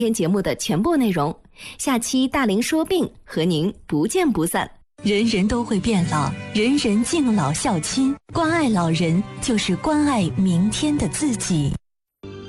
天节目的全部内容。下期大龄说病和您不见不散。 人人都会变老，人人敬老孝亲，关爱老人就是关爱明天的自己。